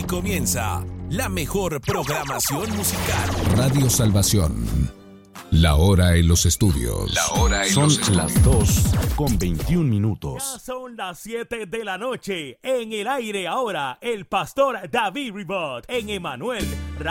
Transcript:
comienza la mejor programación musical. Radio Salvación. La hora en los estudios. Son las 2:21. Ya son las 7 de la noche. En el aire ahora, el pastor David Ribot en Emanuel